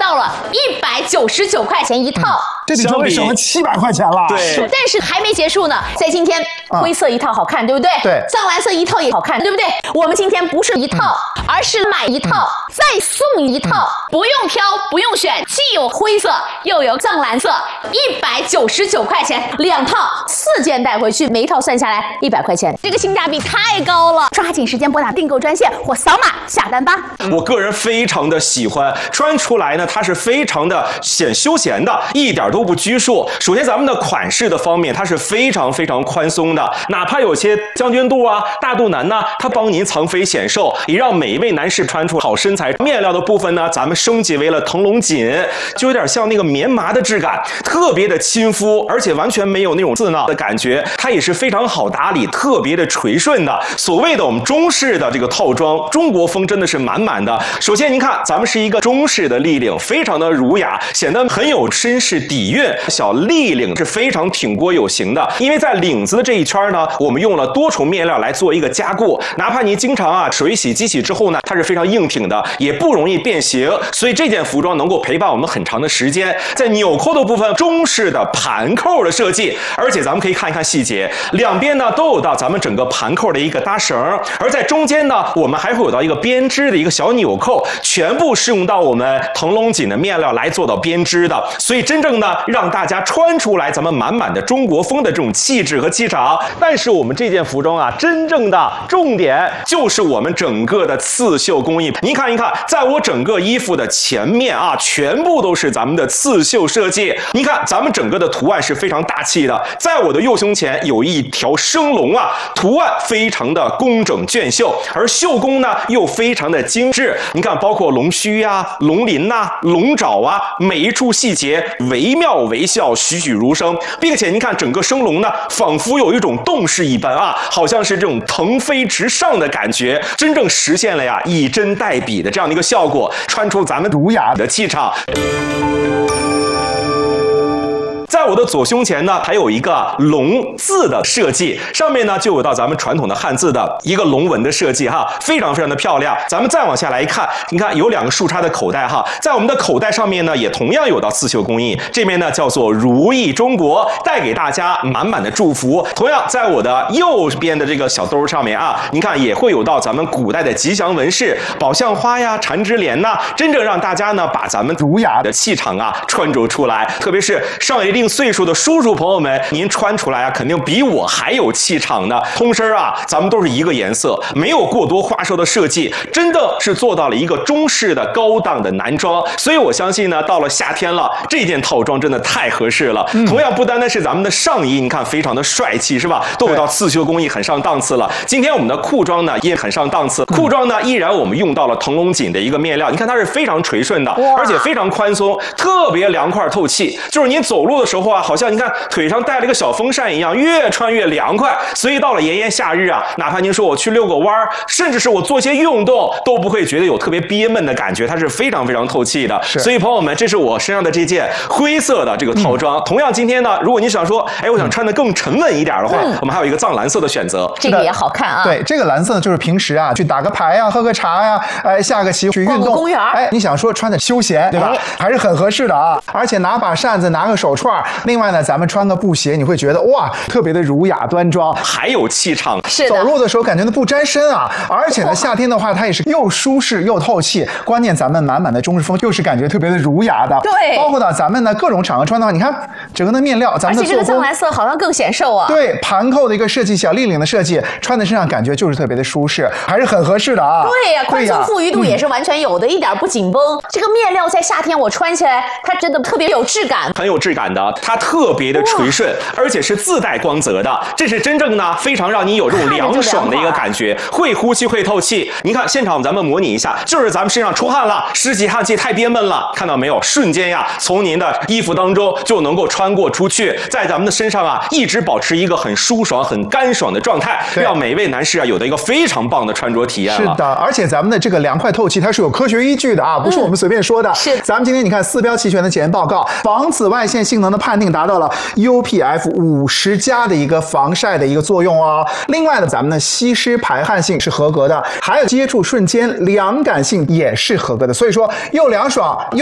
到了199块钱一套。 这比周围省了700块钱了。 对， 但是还没结束呢，在今天灰色一套好看，对不对？ 对， 藏蓝色一套也好看，对不对？我们今天不是一套，而是买一套再送一套，不用挑，不用选，既有灰色又有藏蓝色，199块钱2套，4件带回去，每一套算下来100块钱，这个性价比太高了！抓紧时间拨打订购专线或扫码下单吧。 我个人非常的喜欢，穿出来呢，它是非常的显休闲的，一点都不拘束。首先，咱们的款式的方面，它是非常宽松的，哪怕有些将军肚啊、大肚腩呢，它帮您藏肥显瘦，也让每一位男士穿出好身材。面料的部分呢，咱们升级为了腾龙锦，就有点像那个棉麻的质感，特别的亲肤，而且完全没有那种刺挠的感觉，它也是非常好打理，特别的垂顺的。所谓的我们中式的这个套装，中国风真的是满满的。首先您看，咱们是一个中式的立领，非常的儒雅，显得很有绅士底蕴。小立领是非常挺锅有型的，因为在领子的这一圈呢，我们用了多重面料来做一个加固，哪怕你经常水洗机洗之后呢，它是非常硬挺的，也不容易变形，所以这件服装能够陪伴我们很长的时间。在纽扣的部分，中式的盘扣的设计，而且咱们可以看一看细节，两边呢都有到咱们整个盘扣的一个搭绳，而在中间呢，我们还会有到一个编织的一个小纽扣，全部是用到我们腾龙锦的面料来做到编织的，所以真正的让大家穿出来咱们满满的中国风的这种气质和气场。但是我们这件服装啊，真正的重点就是我们整个的刺绣工艺。您看一看，在我整个衣服的前面啊，全部都是咱们的刺绣设计。您看，咱们整个的图案是非常大气的。在我的右胸前有一条生龙啊，图案非常的工整隽秀，而绣工呢又非常的精致。您看，包括龙须呀、龙鳞呐、龙爪啊，每一处细节惟妙惟肖，栩栩如生，并且您看整个生龙呢，仿佛有一种动势一般啊，好像是这种腾飞直上的感觉，真正实现了呀以真代笔的这样的一个效果，穿出咱们儒雅的气场。在我的左胸前呢，还有一个龙字的设计，上面呢就有到咱们传统的汉字的一个龙纹的设计哈，非常的漂亮。咱们再往下来一看，你看有2个竖插的口袋哈，在我们的口袋上面呢，也同样有到刺绣工艺，这边呢叫做如意中国，带给大家满满的祝福。同样，在我的右边的这个小兜上面啊，您看也会有到咱们古代的吉祥纹饰，宝相花呀、缠枝莲呐，真正让大家呢把咱们儒雅的气场啊穿着出来。特别是上一定岁数的叔叔朋友们，您穿出来啊，肯定比我还有气场呢。通身啊，咱们都是一个颜色，没有过多花哨的设计，真的是做到了一个中式的高档的男装。所以我相信呢，到了夏天了，这件套装真的太合适了。同样，不单单是咱们的上衣，你看非常的帅气，是吧？都有到刺绣工艺，很上档次了。今天我们的裤装呢也很上档次，裤装呢依然我们用到了腾龙锦的一个面料，你看它是非常垂顺的，而且非常宽松，特别凉快透气。就是您走路的时候啊，好像你看腿上带了一个小风扇一样，越穿越凉快。所以到了炎炎夏日啊，哪怕您说我去遛个弯儿，甚至是我做些运动，都不会觉得有特别憋闷的感觉，它是非常透气的。所以朋友们，这是我身上的这件灰色的这个套装。同样今天呢，如果你想说，我想穿得更沉稳一点的话，我们还有一个藏蓝色的选择， 这个也好看啊。 对，这个蓝色呢，就是平时啊去打个牌呀、喝个茶呀、下个棋去运动， 逛个公园， 你想说穿的休闲，对吧？还是很合适的啊。而且拿把扇子，拿个手串，另外呢，咱们穿个布鞋，你会觉得哇，特别的儒雅端庄， 还有气场。 是的， 走路的时候感觉不沾身啊。而且呢，夏天的话，它也是又舒适又透气。关键咱们满满的中式风，又是感觉特别的儒雅的。 对， 包括到咱们呢各种场合穿的话，你看整个的面料，咱们的做工，而且这个藏蓝色好像更显瘦啊。 对，盘扣的一个设计，小立领的设计，穿在身上感觉就是特别的舒适，还是很合适的啊。 对呀，宽松富裕度也是完全有的，一点不紧绷。这个面料在夏天我穿起来，它真的特别有质感， 很有质感的，它特别的垂顺，而且是自带光泽的，这是真正呢非常让你有这种凉爽的一个感觉，会呼吸会透气。您看现场咱们模拟一下，就是咱们身上出汗了，湿气汗气太憋闷了，看到没有？瞬间呀，从您的衣服当中就能够穿过出去，在咱们的身上啊一直保持一个很舒爽、很干爽的状态，让每位男士啊有的一个非常棒的穿着体验了。 是的，而且咱们的这个凉快透气，它是有科学依据的啊，不是我们随便说的。 是， 咱们今天你看4标齐全的检验报告，防紫外线性能的判定达到了 UPF50+ 的一个防晒的一个作用哦。另外呢，咱们的吸湿排汗性是合格的，还有接触瞬间凉感性也是合格的。所以说又凉爽又